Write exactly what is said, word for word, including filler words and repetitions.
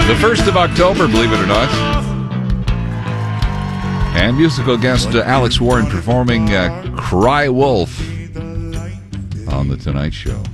The first of October, believe it or not. And musical guest uh, Alex Warren performing uh, Cry Wolf on The Tonight Show.